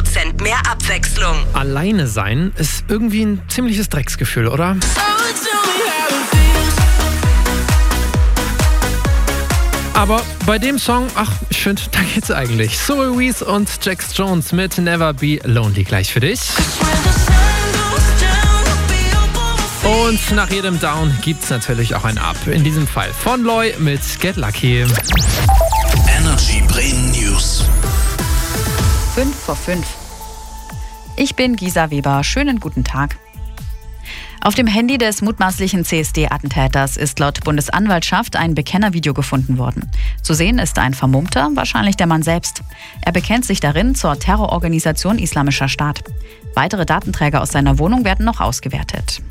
10% mehr Abwechslung. Alleine sein ist irgendwie ein ziemliches Drecksgefühl, oder? Aber bei dem Song, ich finde, da geht's eigentlich. Zoe Wees und Jax Jones mit Never Be Lonely gleich für dich. Und nach jedem Down gibt's natürlich auch ein Up. In diesem Fall von Loy mit Get Lucky. Energy Bremen News. 5 vor 5. Ich bin Gisa Weber. Schönen guten Tag. Auf dem Handy des mutmaßlichen CSD-Attentäters ist laut Bundesanwaltschaft ein Bekennervideo gefunden worden. Zu sehen ist ein Vermummter, wahrscheinlich der Mann selbst. Er bekennt sich darin zur Terrororganisation Islamischer Staat. Weitere Datenträger aus seiner Wohnung werden noch ausgewertet.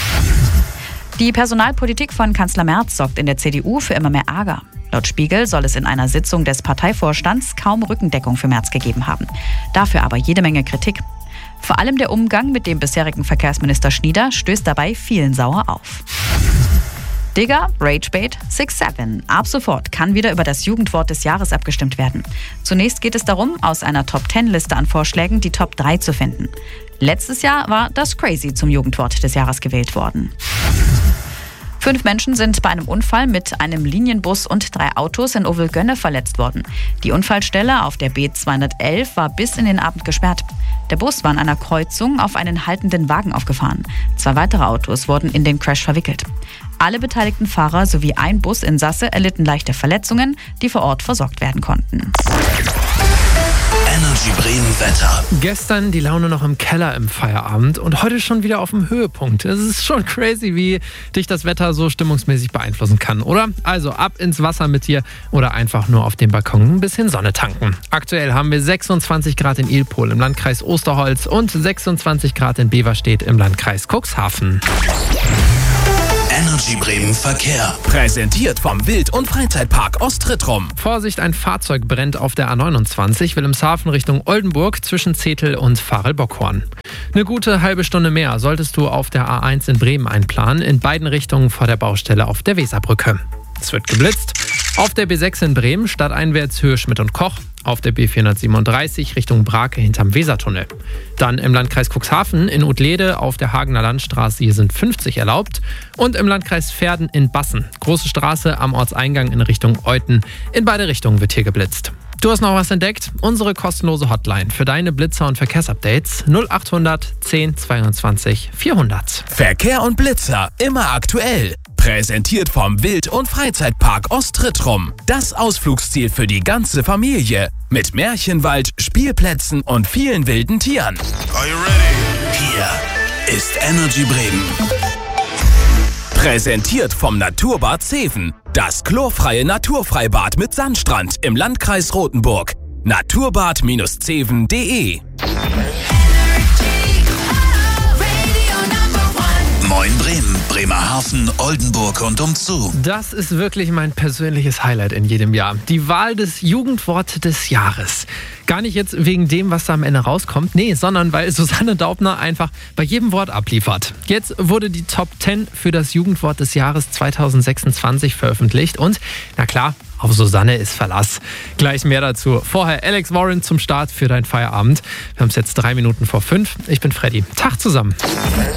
Die Personalpolitik von Kanzler Merz sorgt in der CDU für immer mehr Ärger. Laut Spiegel soll es in einer Sitzung des Parteivorstands kaum Rückendeckung für Merz gegeben haben. Dafür aber jede Menge Kritik. Vor allem der Umgang mit dem bisherigen Verkehrsminister Schnieder stößt dabei vielen sauer auf. Digga, Ragebait, 6-7. Ab sofort kann wieder über das Jugendwort des Jahres abgestimmt werden. Zunächst geht es darum, aus einer Top-10-Liste an Vorschlägen die Top 3 zu finden. Letztes Jahr war das Crazy zum Jugendwort des Jahres gewählt worden. 5 Menschen sind bei einem Unfall mit einem Linienbus und 3 Autos in Ovelgönne verletzt worden. Die Unfallstelle auf der B211 war bis in den Abend gesperrt. Der Bus war an einer Kreuzung auf einen haltenden Wagen aufgefahren. 2 weitere Autos wurden in den Crash verwickelt. Alle beteiligten Fahrer sowie ein Businsasse erlitten leichte Verletzungen, die vor Ort versorgt werden konnten. Energy Bremen Wetter. Gestern die Laune noch im Keller im Feierabend und heute schon wieder auf dem Höhepunkt. Es ist schon crazy, wie dich das Wetter so stimmungsmäßig beeinflussen kann, oder? Also ab ins Wasser mit dir oder einfach nur auf dem Balkon ein bisschen Sonne tanken. Aktuell haben wir 26 Grad in Ilpol im Landkreis Osterholz und 26 Grad in Beverstedt im Landkreis Cuxhaven. Energy Bremen Verkehr. Präsentiert vom Wild- und Freizeitpark Ostrittrum. Vorsicht, ein Fahrzeug brennt auf der A29 Wilhelmshaven Richtung Oldenburg zwischen Zetel und Farel-Bockhorn. Eine gute halbe Stunde mehr solltest du auf der A1 in Bremen einplanen, in beiden Richtungen vor der Baustelle auf der Weserbrücke. Es wird geblitzt. Auf der B6 in Bremen stadteinwärts Höhe Schmidt und Koch. Auf der B437 Richtung Brake hinterm Wesertunnel. Dann im Landkreis Cuxhaven in Utlede auf der Hagener Landstraße, hier sind 50 erlaubt. Und im Landkreis Verden in Bassen, große Straße am Ortseingang in Richtung Euthen. In beide Richtungen wird hier geblitzt. Du hast noch was entdeckt? Unsere kostenlose Hotline für deine Blitzer- und Verkehrsupdates 0800 10 22 400. Verkehr und Blitzer immer aktuell. Präsentiert vom Wild- und Freizeitpark Ostrittrum. Das Ausflugsziel für die ganze Familie. Mit Märchenwald, Spielplätzen und vielen wilden Tieren. Are you ready? Hier ist Energy Bremen. Präsentiert vom Naturbad Zeven. Das chlorfreie Naturfreibad mit Sandstrand im Landkreis Rothenburg. naturbad-zeven.de. Moin Bremen, Bremerhaven, Oldenburg und umzu. Das ist wirklich mein persönliches Highlight in jedem Jahr. Die Wahl des Jugendwort des Jahres. Gar nicht jetzt wegen dem, was da am Ende rauskommt, nee, sondern weil Susanne Daubner einfach bei jedem Wort abliefert. Jetzt wurde die Top 10 für das Jugendwort des Jahres 2026 veröffentlicht und, na klar, auf Susanne ist Verlass. Gleich mehr dazu. Vorher Alex Warren zum Start für dein Feierabend. Wir haben es jetzt 3 Minuten vor 5. Ich bin Freddy. Tag zusammen.